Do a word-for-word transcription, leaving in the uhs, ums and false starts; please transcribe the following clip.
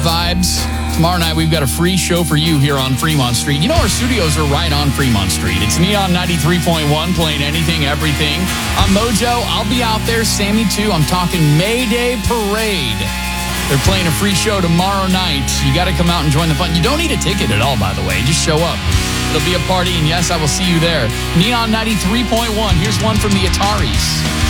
Vibes. Tomorrow night, we've got a free show for you here on Fremont Street. You know, our studios are right on Fremont Street. It's Neon ninety-three point one, playing anything, everything. I'm Mojo. I'll be out there. Sammy, too. I'm talking Mayday Parade. They're playing a free show tomorrow night. You got to come out and join the fun. You don't need a ticket at all, by the way. Just show up. It'll be a party, and yes, I will see you there. Neon ninety-three point one. Here's one from the Ataris.